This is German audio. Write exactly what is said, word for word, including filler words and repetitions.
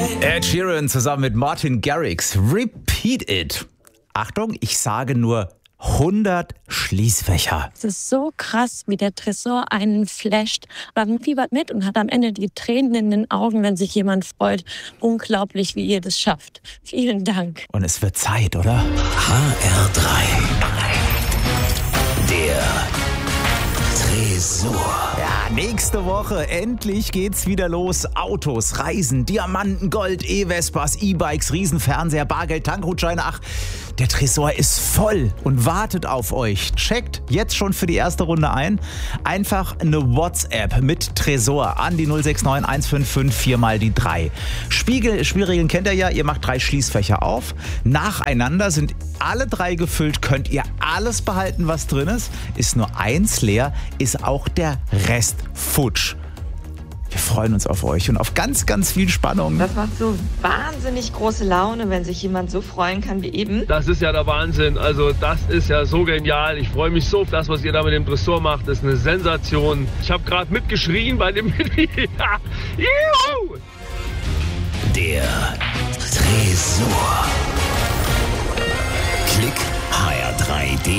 Ed Sheeran zusammen mit Martin Garrix. Repeat it. Achtung, ich sage nur hundert Schließfächer. Es ist so krass, wie der Tresor einen flasht. Man fiebert mit und hat am Ende die Tränen in den Augen, wenn sich jemand freut. Unglaublich, wie ihr das schafft. Vielen Dank. Und es wird Zeit, oder? H R drei. Der Tresor. Ja, nächste Woche endlich geht's wieder los. Autos, Reisen, Diamanten, Gold, E-Vespas, E-Bikes, Riesenfernseher, Bargeld, Tankgutscheine. Ach, der Tresor ist voll und wartet auf euch. Checkt jetzt schon für die erste Runde ein. Einfach eine WhatsApp mit Tresor an die null sechs neun eins fünf fünf vier mal die drei. Spiegel, Spielregeln kennt ihr ja. Ihr macht drei Schließfächer auf. Nacheinander sind alle drei gefüllt. Könnt ihr alles behalten, was drin ist. Ist nur eins leer, ist auch der Rest futsch. Wir freuen uns auf euch und auf ganz, ganz viel Spannung. Das macht so wahnsinnig große Laune, wenn sich jemand so freuen kann wie eben. Das ist ja der Wahnsinn. Also das ist ja so genial. Ich freue mich so auf das, was ihr da mit dem Tresor macht. Das ist eine Sensation. Ich habe gerade mitgeschrien bei dem ja. Juhu! Der Tresor. Klick H R drei punkt de